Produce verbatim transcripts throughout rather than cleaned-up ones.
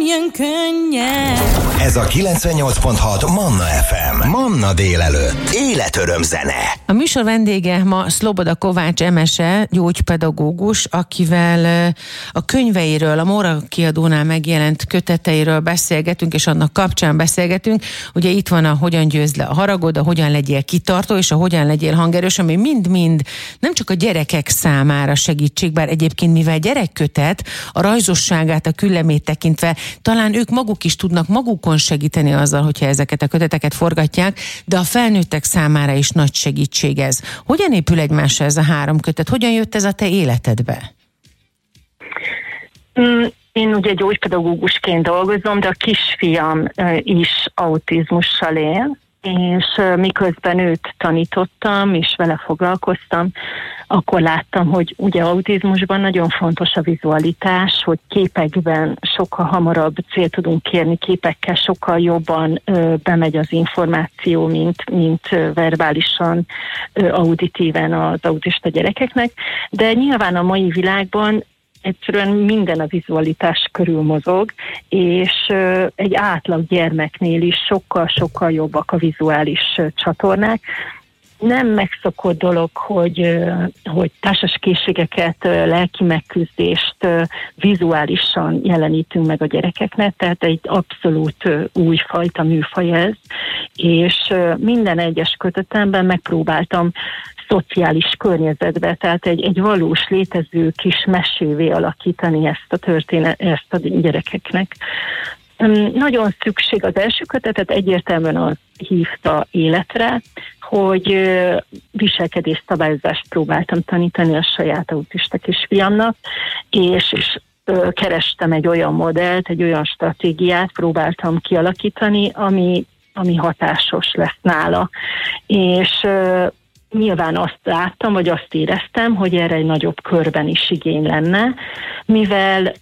Ilyen könnyen. Ez a kilencvennyolc pont hat Manna ef em. Manna délelőtt. Életöröm zene. A műsor vendége ma Szloboda Kovács emese, gyógypedagógus, akivel a könyveiről, a Móra kiadónál megjelent köteteiről beszélgetünk, és annak kapcsán beszélgetünk. Ugye itt van a Hogyan győzd le a haragod, a Hogyan legyél kitartó, és a Hogyan legyél hangerős, ami mind-mind nem csak a gyerekek számára segítség, bár egyébként mivel gyerekkötet, a rajzosságát, a küllemét tekintve, talán ők maguk is tudnak magukon segíteni azzal, hogyha ezeket a köteteket forgatják, de a felnőttek számára is nagy segítség ez. Hogyan épül egymásra ez a három kötet? Hogyan jött ez a te életedbe? Én ugye gyógypedagógusként dolgozom, de a kisfiam is autizmussal él, és miközben őt tanítottam, és vele foglalkoztam, akkor láttam, hogy ugye autizmusban nagyon fontos a vizualitás, hogy képekben sokkal hamarabb célt tudunk kérni, képekkel sokkal jobban ö, bemegy az információ, mint, mint ö, verbálisan, ö, auditíven az autista gyerekeknek, de nyilván a mai világban egyszerűen minden a vizualitás körül mozog, és ö, egy átlag gyermeknél is sokkal-sokkal jobbak a vizuális ö, csatornák. Nem megszokott dolog, hogy, hogy társas készségeket, lelki megküzdést vizuálisan jelenítünk meg a gyerekeknek, tehát egy abszolút újfajta műfaj ez, és minden egyes kötetemben megpróbáltam szociális környezetbe, tehát egy, egy valós létező kis mesévé alakítani ezt a történet, ezt a gyerekeknek. Nagyon szükség az első kötetet, egyértelműen az hívta életre, hogy viselkedés szabályozást próbáltam tanítani a saját autista kisfiamnak, és, és kerestem egy olyan modellt, egy olyan stratégiát próbáltam kialakítani, ami, ami hatásos lesz nála. És nyilván azt láttam, vagy azt éreztem, hogy erre egy nagyobb körben is igény lenne, mivel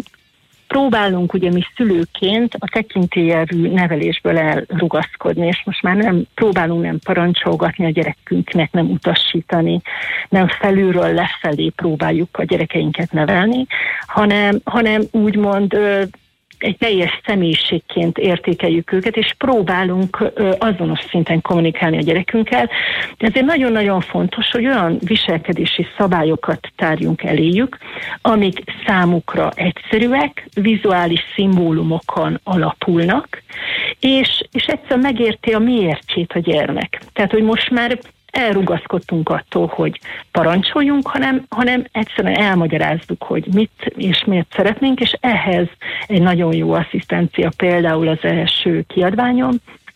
próbálunk ugye mi szülőként a tekintélyelvű nevelésből elrugaszkodni, és most már nem próbálunk nem parancsolgatni a gyerekünknek, nem utasítani, nem felülről lefelé próbáljuk a gyerekeinket nevelni, hanem, hanem úgymond egy teljes személyiségként értékeljük őket, és próbálunk azonos szinten kommunikálni a gyerekünkkel. De ezért nagyon-nagyon fontos, hogy olyan viselkedési szabályokat tárjunk eléjük, amik számukra egyszerűek, vizuális szimbólumokon alapulnak, és, és egyszerűen megérti a miértjét a gyermek. Tehát, hogy most már elrugaszkodtunk attól, hogy parancsoljunk, hanem, hanem egyszerűen elmagyarázzuk, hogy mit és miért szeretnénk, és ehhez egy nagyon jó asszisztencia például az első kiadványom,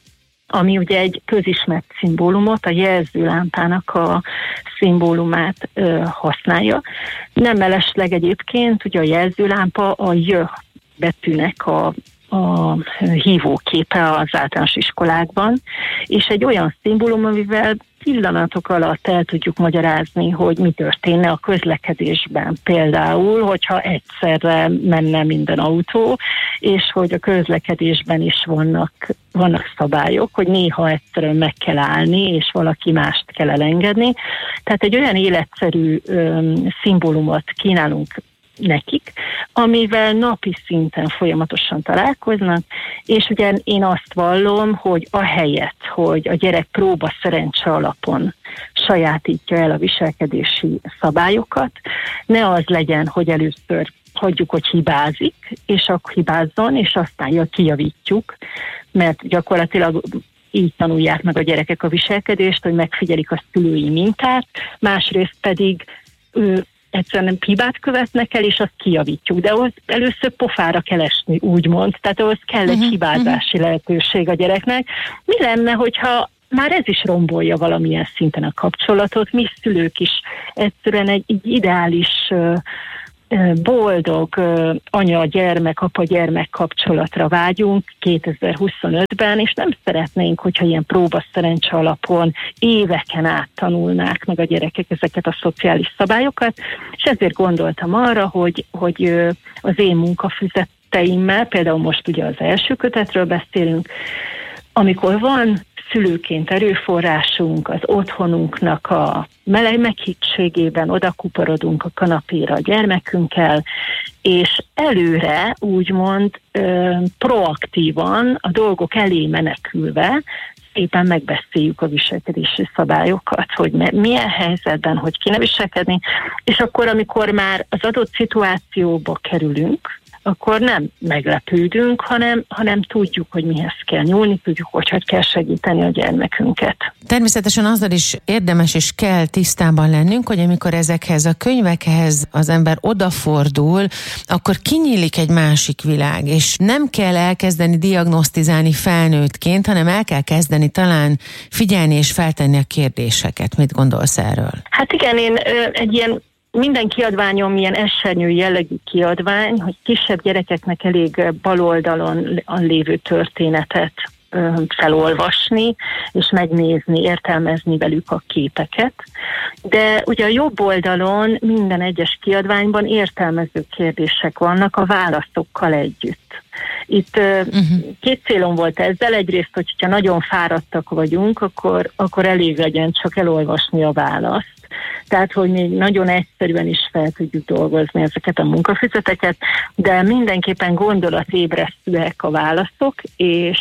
ami ugye egy közismert szimbólumot, a jelzőlámpának a szimbólumát ö, használja. Nem mellesleg egyébként, ugye a jelzőlámpa a J betűnek a a hívóképe az általános iskolákban, és egy olyan szimbólum, amivel pillanatok alatt el tudjuk magyarázni, hogy mi történne a közlekedésben. Például, hogyha egyszerre menne minden autó, és hogy a közlekedésben is vannak, vannak szabályok, hogy néha egyszerűen meg kell állni, és valaki mást kell elengedni. Tehát egy olyan életszerű öm, szimbólumot kínálunk nekik, amivel napi szinten folyamatosan találkoznak, és ugye én azt vallom, hogy ahelyett, hogy a gyerek próba szerencse alapon sajátítja el a viselkedési szabályokat, ne az legyen, hogy először hagyjuk, hogy hibázik, és akkor hibázzon, és aztán kijavítjuk, mert gyakorlatilag így tanulják meg a gyerekek a viselkedést, hogy megfigyelik a szülői mintát, másrészt pedig ő egyszerűen hibát követnek el, és azt kijavítjuk. De ahhoz először pofára kell esni, úgymond. Tehát ahhoz kell egy uh-huh, hibázási uh-huh. lehetőség a gyereknek. Mi lenne, hogyha már ez is rombolja valamilyen szinten a kapcsolatot? Mi szülők is egyszerűen egy, egy ideális, boldog anya-gyermek, apa-gyermek kapcsolatra vágyunk kétezer-huszonötben, és nem szeretnénk, hogyha ilyen próbaszerencse alapon éveken át tanulnák meg a gyerekek ezeket a szociális szabályokat, és ezért gondoltam arra, hogy, hogy az én munkafüzeteimmel, például most ugye az első kötetről beszélünk, amikor van szülőként erőforrásunk, az otthonunknak a meleg meghittségében odakuporodunk a kanapéra a gyermekünkkel, és előre úgymond ö, proaktívan a dolgok elé menekülve éppen megbeszéljük a viselkedési szabályokat, hogy milyen helyzetben, hogy kéne viselkedni, és akkor, amikor már az adott szituációba kerülünk, akkor nem meglepődünk, hanem, hanem tudjuk, hogy mihez kell nyúlni, tudjuk, hogy hogy kell segíteni a gyermekünket. Természetesen azzal is érdemes és kell tisztában lennünk, hogy amikor ezekhez a könyvekhez az ember odafordul, akkor kinyílik egy másik világ, és nem kell elkezdeni diagnosztizálni felnőttként, hanem el kell kezdeni talán figyelni és feltenni a kérdéseket. Mit gondolsz erről? Hát igen, én ö, egy ilyen minden kiadványom ilyen esernyő jellegű kiadvány, hogy kisebb gyerekeknek elég baloldalon lévő történetet felolvasni, és megnézni, értelmezni velük a képeket. De ugye a jobb oldalon minden egyes kiadványban értelmező kérdések vannak a válaszokkal együtt. Itt uh-huh. két célom volt ezzel, egyrészt, hogyha nagyon fáradtak vagyunk, akkor, akkor elég legyen csak elolvasni a választ. Tehát, hogy még nagyon egyszerűen is fel tudjuk dolgozni ezeket a munkafüzeteket, de mindenképpen gondolatébresztőek a válaszok, és,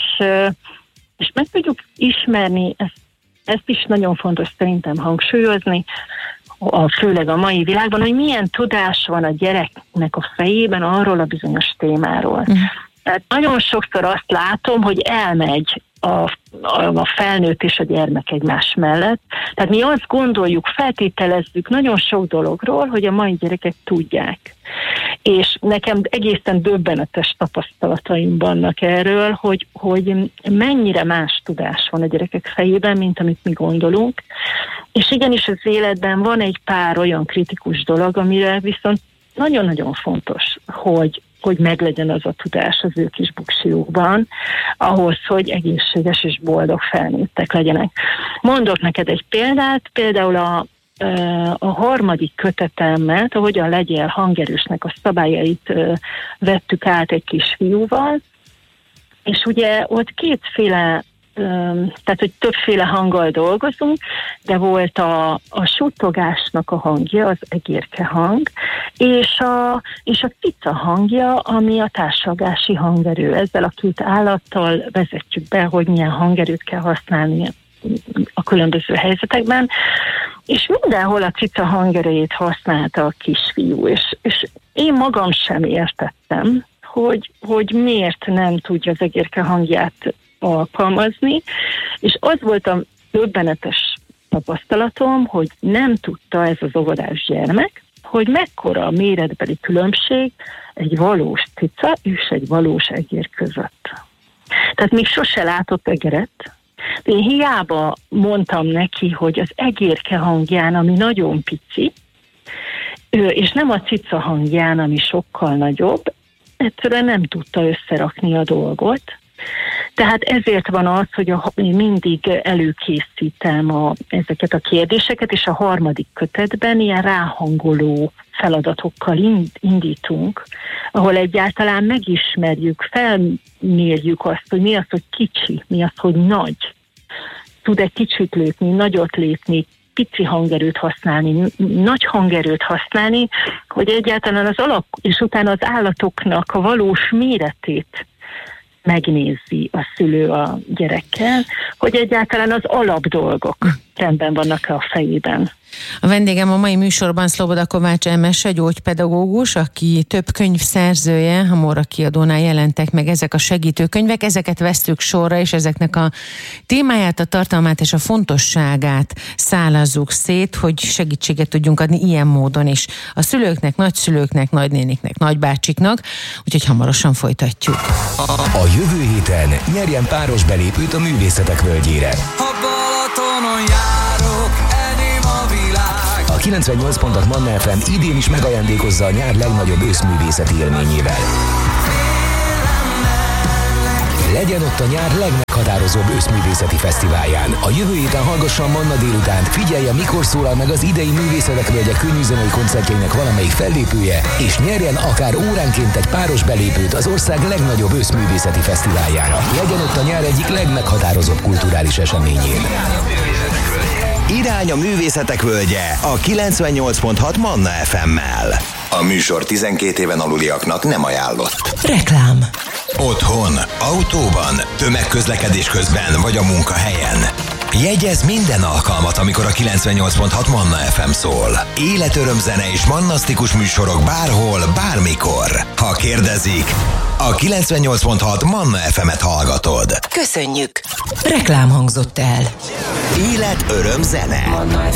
és meg tudjuk ismerni, ezt, ezt is nagyon fontos szerintem hangsúlyozni, a, főleg a mai világban, hogy milyen tudás van a gyereknek a fejében arról a bizonyos témáról. Mm. Tehát nagyon sokszor azt látom, hogy elmegy a, a, a felnőtt és a gyermek egymás mellett. Tehát mi azt gondoljuk, feltételezzük nagyon sok dologról, hogy a mai gyerekek tudják. És nekem egészen döbbenetes tapasztalataim vannak erről, hogy, hogy mennyire más tudás van a gyerekek fejében, mint amit mi gondolunk. És igenis az életben van egy pár olyan kritikus dolog, amire viszont nagyon-nagyon fontos, hogy hogy meglegyen az a tudás az ő kis buksiukban, ahhoz, hogy egészséges és boldog felnőttek legyenek. Mondok neked egy példát, például a, a harmadik kötetemet, ahogyan legyél hangerősnek a szabályait vettük át egy kisfiúval, és ugye ott kétféle, tehát, hogy többféle hanggal dolgozunk, de volt a, a suttogásnak a hangja, az egérke hang, és a, és a cica hangja, ami a társalgási hangerő. Ezzel a két állattal vezetjük be, hogy milyen hangerőt kell használni a különböző helyzetekben, és mindenhol a cica hangerőjét használta a kisfiú, és, és én magam sem értettem, hogy, hogy miért nem tudja az egérke hangját alkalmazni, és az volt a döbbenetes tapasztalatom, hogy nem tudta ez az óvodás gyermek, hogy mekkora a méretbeli különbség egy valós cica és egy valós egér között. Tehát még sose látott egeret. Én hiába mondtam neki, hogy az egérke hangján, ami nagyon pici, és nem a cica hangján, ami sokkal nagyobb, egyszerűen nem tudta összerakni a dolgot. Tehát ezért van az, hogy a, mindig előkészítem a, ezeket a kérdéseket, és a harmadik kötetben ilyen ráhangoló feladatokkal indítunk, ahol egyáltalán megismerjük, felmérjük azt, hogy mi az, hogy kicsi, mi az, hogy nagy. Tud egy kicsit lépni, nagyot lépni, pici hangerőt használni, nagy hangerőt használni, hogy egyáltalán az alap, és utána az állatoknak a valós méretét megnézi a szülő a gyerekkel, hogy egyáltalán az alapdolgok rendben vannak a fejében. A vendégem a mai műsorban Szloboda Kovács Emese, gyógypedagógus, aki több könyv szerzője, a Móra Kiadónál jelentek meg ezek a segítőkönyvek, ezeket vesszük sorra, és ezeknek a témáját, a tartalmát és a fontosságát szálazzuk szét, hogy segítséget tudjunk adni ilyen módon is a szülőknek, nagyszülőknek, nagynéniknek, nagybácsiknak, úgyhogy hamarosan folytatjuk. A jövő héten nyerjen páros belépőt a Művészetek Völgyére. A kilencvennyolc pont hat Manna ef em idén is megajándékozza a nyár legnagyobb őszművészeti élményével. Legyen ott a nyár legmeghatározóbb őszművészeti fesztiválján. A jövő héten hallgasson Manna délutánt, figyelje, mikor szólal meg az idei Művészetek Völgye könnyűzenei koncertjének valamelyik fellépője, és nyerjen akár óránként egy páros belépőt az ország legnagyobb őszművészeti fesztiváljára. Legyen ott a nyár egyik legmeghatározóbb kulturális eseményén. Irány a Művészetek Völgye a kilencvennyolc pont hat Manna ef emmel. A műsor tizenkét éven aluliaknak nem ajánlott. Reklám. Otthon, autóban, tömegközlekedés közben vagy a munkahelyen. Jegyezz minden alkalmat, amikor a kilencvennyolc pont hat Manna ef em szól. Életörömzene és mannasztikus műsorok bárhol, bármikor. Ha kérdezik, a kilencvennyolc pont hat Manna ef emet hallgatod. Köszönjük. Reklám hangzott el. Életörömzene.